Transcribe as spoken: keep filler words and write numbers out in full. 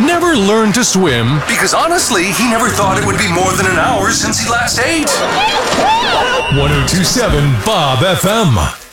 never learned to swim Because honestly, he never thought it would be more than an hour since he last ate. one oh two point seven Bob F M.